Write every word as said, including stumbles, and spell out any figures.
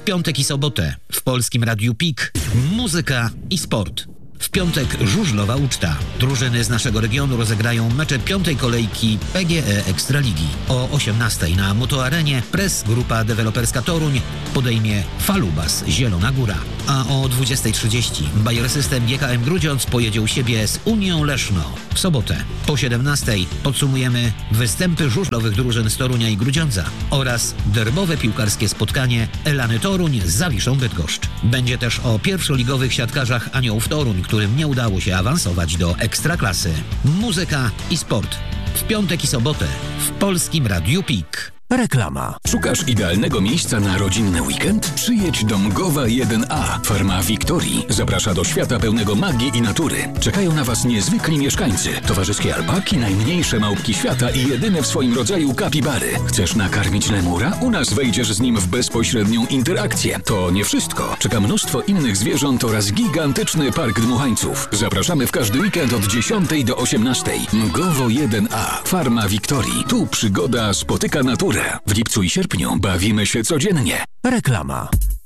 piątek i sobotę w Polskim Radiu P I K muzyka i sport. W piątek żużlowa uczta. Drużyny z naszego regionu rozegrają mecze piątej kolejki P G E Ekstraligi. O osiemnastej na Motoarenie Press Grupa Deweloperska Toruń podejmie Falubas Zielona Góra. A o dwudziestej trzydzieści Bayer System G K M Grudziądz pojedzie u siebie z Unią Leszno. W sobotę po siedemnastej podsumujemy występy żużlowych drużyn z Torunia i Grudziądza oraz derbowe piłkarskie spotkanie Elany Toruń z Zawiszą Bydgoszcz. Będzie też o pierwszoligowych siatkarzach Aniołów Toruń, którym nie udało się awansować do Ekstraklasy. Muzyka i sport. W piątek i sobotę w Polskim Radiu P I K. Reklama. Szukasz idealnego miejsca na rodzinny weekend? Przyjedź do Mgowa jeden A. Farma Wiktorii zaprasza do świata pełnego magii i natury. Czekają na Was niezwykli mieszkańcy. Towarzyskie alpaki, najmniejsze małpki świata i jedyne w swoim rodzaju kapibary. Chcesz nakarmić lemura? U nas wejdziesz z nim w bezpośrednią interakcję. To nie wszystko. Czeka mnóstwo innych zwierząt oraz gigantyczny park dmuchańców. Zapraszamy w każdy weekend od dziesiątej do osiemnastej. Mgowo jeden A. Farma Wiktorii. Tu przygoda spotyka naturę. W lipcu i sierpniu bawimy się codziennie. Reklama.